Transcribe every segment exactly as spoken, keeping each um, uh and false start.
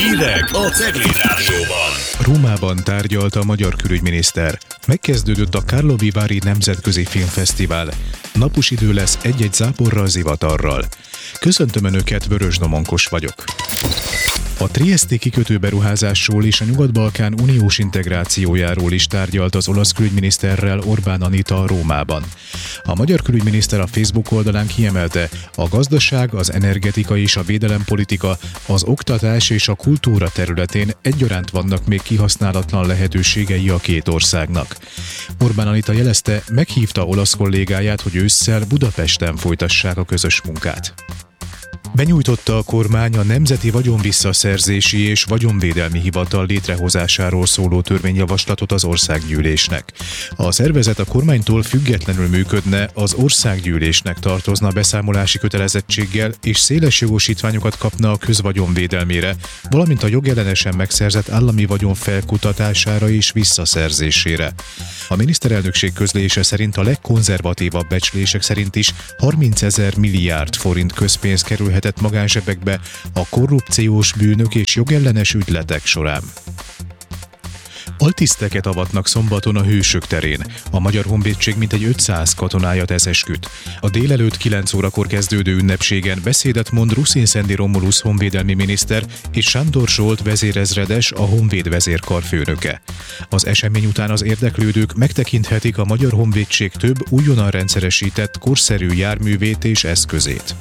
Hírek a Cegléd Rádióban. Rómában tárgyalt a magyar külügyminiszter. Megkezdődött a Karlovy Vary Nemzetközi Filmfesztivál. Napos idő lesz egy-egy záporral, zivatarral. Köszöntöm Önöket, Vörös Domonkos vagyok. A trieszti kikötőberuházásról és a Nyugat-Balkán uniós integrációjáról is tárgyalt az olasz külügyminiszterrel Orbán Anita Rómában. A magyar külügyminiszter a Facebook oldalán kiemelte, a gazdaság, az energetika és a védelempolitika, az oktatás és a kultúra területén egyaránt vannak még kihasználatlan lehetőségei a két országnak. Orbán Anita jelezte, meghívta olasz kollégáját, hogy ősszel Budapesten folytassák a közös munkát. Benyújtotta a kormány a Nemzeti Vagyonvisszaszerzési és Vagyonvédelmi Hivatal létrehozásáról szóló törvényjavaslatot az Országgyűlésnek. A szervezet a kormánytól függetlenül működne, az Országgyűlésnek tartozna beszámolási kötelezettséggel és széles jogosítványokat kapna a közvagyonvédelmére, valamint a jogellenesen megszerzett állami vagyon felkutatására és visszaszerzésére. A miniszterelnökség közlése szerint a legkonzervatívabb becslések szerint is harmincezer milliárd forint közpénz kerülhet magánsebekbe a korrupciós bűnök és jogellenes ügyletek során. Altiszteket avatnak szombaton a Hősök terén. A Magyar Honvédség mintegy ötszáz katonája tesz esküt. A délelőtt kilenc órakor kezdődő ünnepségen beszédet mond Ruszin Szendi Romulusz honvédelmi miniszter és Sándor Zsolt vezérezredes, a Honvéd vezérkar főnöke. Az esemény után az érdeklődők megtekinthetik a Magyar Honvédség több újonnan rendszeresített, korszerű járművét és eszközét.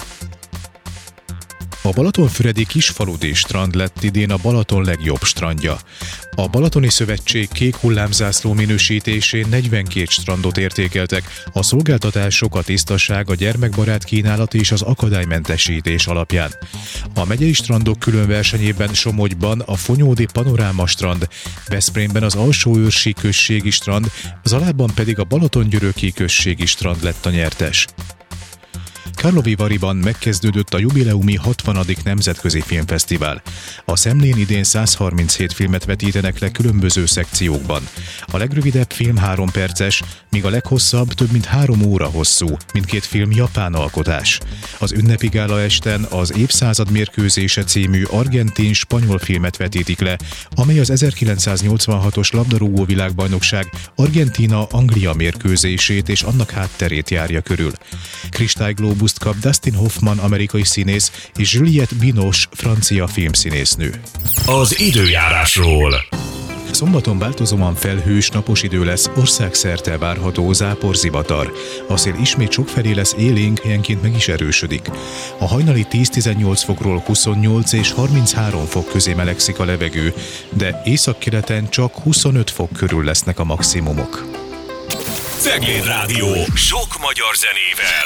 A balatonfüredi Kisfaludy strand lett idén a Balaton legjobb strandja. A Balatoni Szövetség kék hullámzászló minősítésén negyvenkét strandot értékeltek, a szolgáltatások, a tisztaság, a gyermekbarát kínálat és az akadálymentesítés alapján. A megyei strandok külön versenyében Somogyban a Fonyódi Panoráma strand, Veszprémben az Alsóőrsi községi strand, Zalában pedig a Balatongyöröki községi strand lett a nyertes. Karlovy Varyban megkezdődött a jubileumi hatvanadik Nemzetközi Filmfesztivál. A Szemlén idén száz harminchét filmet vetítenek le különböző szekciókban. A legrövidebb film három perces, míg a leghosszabb több mint három óra hosszú, mindkét film japán alkotás. Az ünnepi gála esten az Évszázad mérkőzése című argentin-spanyol filmet vetítik le, amely az ezerkilencszáznyolcvanhatos labdarúgó világbajnokság Argentína-Anglia mérkőzését és annak hátterét járja körül. Kristályglóbuszt kap Dustin Hoffman amerikai színész és Juliette Binoche francia filmszínésznő. Az időjárásról. Szombaton változóan felhős, napos idő lesz, országszerte várható záporzivatar. A szél ismét sokfelé lesz élénk, helyenként meg is erősödik. A hajnali tíz-tizennyolc fokról huszonnyolc és harminchárom fok közé melegszik a levegő, de északkeleten csak huszonöt fok körül lesznek a maximumok. Cegléd Rádió, sok magyar zenével.